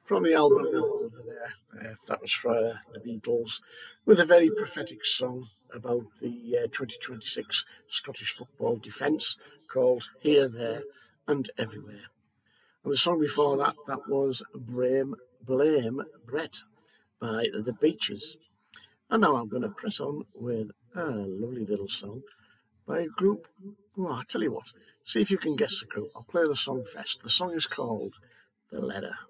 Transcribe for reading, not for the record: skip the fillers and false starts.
from the album Revolver there. That was for the Beatles, with a very prophetic song about the 2026 Scottish football defence called Here, There and Everywhere. And the song before that, that was Blame Brett by the Beaches. And now I'm going to press on with a lovely little song by a group. Well, I tell you what, see if you can guess the group. I'll play the song first. The song is called The Letter.